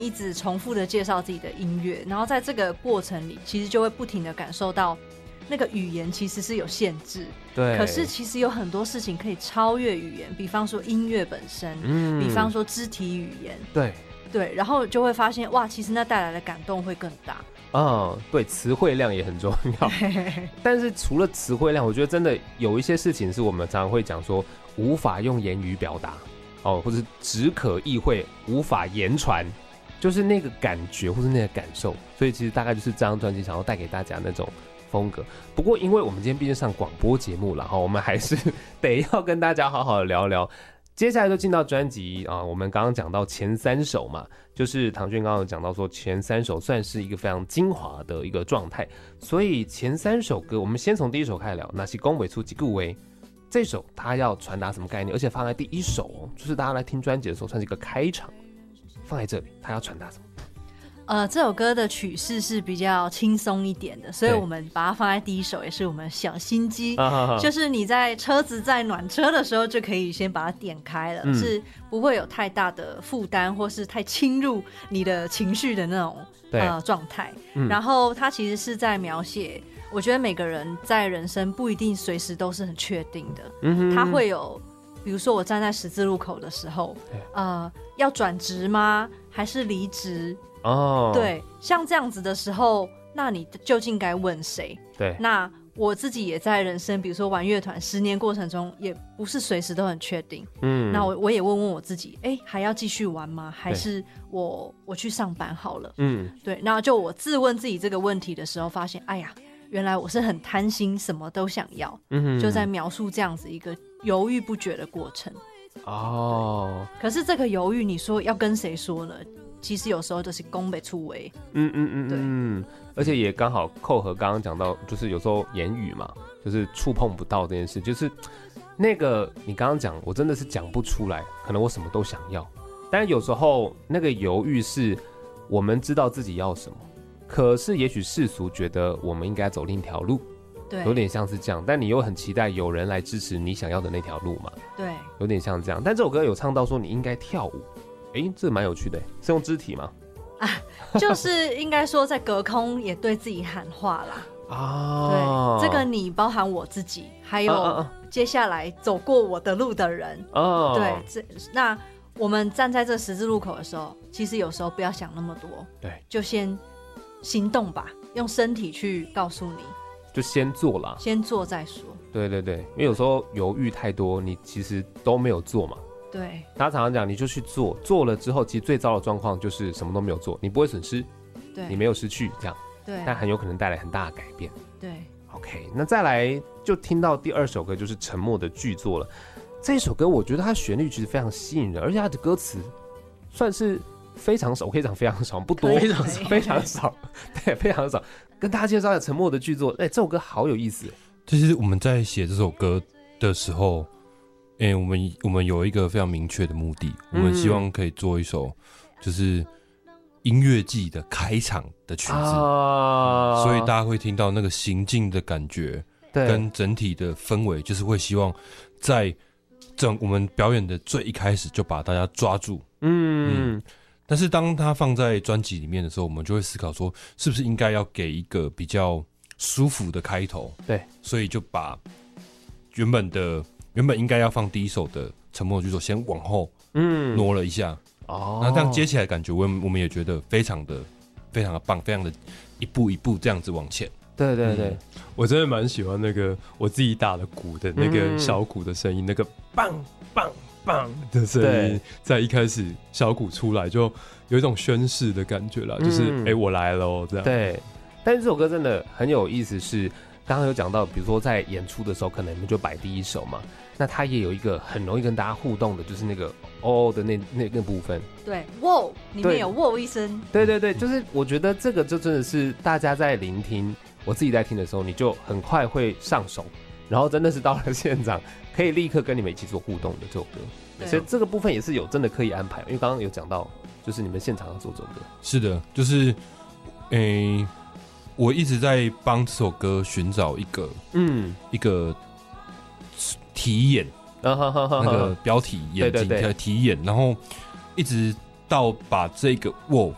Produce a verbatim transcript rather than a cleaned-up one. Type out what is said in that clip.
一直重复的介绍自己的音乐，然后在这个过程里，其实就会不停的感受到那个语言其实是有限制， 对。 可是其实有很多事情可以超越语言，比方说音乐本身，嗯，比方说肢体语言， 对对，然后就会发现哇，其实那带来的感动会更大。 嗯，对，词汇量也很重要。但是除了词汇量，我觉得真的有一些事情是我们常常会讲说无法用言语表达哦，或者只可意会，无法言传。就是那个感觉或是那个感受，所以其实大概就是这张专辑想要带给大家那种风格。不过因为我们今天毕竟上广播节目了，我们还是得要跟大家好好的聊聊。接下来就进到专辑啊，我们刚刚讲到前三首嘛，就是唐骏刚刚有讲到说前三首算是一个非常精华的一个状态，所以前三首歌我们先从第一首开始聊，那是宫尾出吉固为这首它要传达什么概念，而且放在第一首哦，就是大家来听专辑的时候算是一个开场。放在这里，他要传达什么？ 呃，这首歌的曲式是比较轻松一点的，所以我们把它放在第一首，也是我们小心机，啊、就是你在车子在暖车的时候就可以先把它点开了，嗯、是不会有太大的负担或是太侵入你的情绪的那种呃状态。嗯、然后它其实是在描写，我觉得每个人在人生不一定随时都是很确定的，嗯、它会有。比如说我站在十字路口的时候，呃，要转职吗？还是离职？哦，对，像这样子的时候，那你究竟该问谁？ 对， 那我自己也在人生，比如说玩乐团十年过程中，也不是随时都很确定。嗯，那我我也问问我自己，哎，还要继续玩吗？还是我我去上班好了？嗯，对，那就我自问自己这个问题的时候，发现，哎呀，原来我是很贪心，什么都想要。嗯，就在描述这样子一个犹豫不决的过程。哦，可是这个犹豫，你说要跟谁说呢？其实有时候就是宫北出围。嗯嗯嗯，对，嗯，而且也刚好扣合刚刚讲到，就是有时候言语嘛，就是触碰不到这件事，就是那个你刚刚讲，我真的是讲不出来，可能我什么都想要，但有时候那个犹豫是我们知道自己要什么，可是也许世俗觉得我们应该走另一条路。 对， 有点像是这样，但你又很期待有人来支持你想要的那条路嘛？ 对， 有点像这样。但这首歌有唱到说你应该跳舞，哎，这蛮有趣的，是用肢体吗？ 啊，就是应该说在隔空也对自己喊话啦。啊，对，这个你包含我自己，还有接下来走过我的路的人。哦，对，这那我们站在这十字路口的时候，其实有时候不要想那么多， 对， 就先行动吧，用身体去告诉你。 就先做啦， 先做再说。 对对对，因为有时候犹豫太多，你其实都没有做嘛。 对， 大家常常讲，你就去做，做了之后，其实最糟的状况就是什么都没有做，你不会损失， 对， 你没有失去这样， 对， 但很有可能带来很大的改变。 对 ，OK， 那再来就听到第二首歌就是《沉默的巨作》了。这首歌我觉得它旋律其实非常吸引人，而且它的歌词算是非常少，我可以讲非常少，不多， 非常少， 非常少，对，非常少。跟大家介绍一下《沉默的巨作》，哎，这首歌好有意思。 其实我们在写这首歌的时候，哎，我们我们有一个非常明确的目的，我们希望可以做一首就是音乐季的开场的曲子，啊、所以大家会听到那个行进的感觉，跟整体的氛围，就是会希望在整我们表演的最一开始就把大家抓住。嗯。嗯，但是当它放在专辑里面的时候，我们就会思考说，是不是应该要给一个比较舒服的开头？ 对， 所以就把原本的原本应该要放第一首的《沉默的巨作》先往后嗯挪了一下。哦，那这样接起来感觉，我们我们也觉得非常的非常的棒，非常的一步一步这样子往前。 对对对， 嗯、我真的蛮喜欢那个我自己打的鼓的那个小鼓的声音，嗯、那个棒棒。棒的声音，在一开始小鼓出来就有一种宣誓的感觉啦，嗯、就是哎、欸、我来了这样。 对，但是这首歌真的很有意思是，是刚刚有讲到，比如说在演出的时候，可能你们就摆第一首嘛，那它也有一个很容易跟大家互动的，就是那个哦的那那那部分。 对，哇，里面有哇一声。 对对对，就是我觉得这个就真的是大家在聆听，我自己在听的时候，你就很快会上手。然后真的是到了现场，可以立刻跟你们一起做互动的这首歌，所以这个部分也是有真的刻意安排，因为刚刚有讲到，就是你们现场要做这首歌。 是的，就是，诶、欸，我一直在帮这首歌寻找一个，嗯，一个题眼，那个标题眼睛的题眼，然后一直到把这个哇